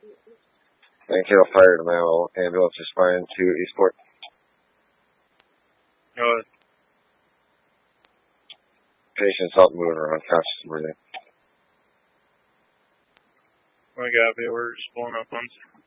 Mankato Fire Denial ambulance responding to Eastport. Go ahead. Patient's out moving around, conscious and breathing. I got it. We're just pulling up ones.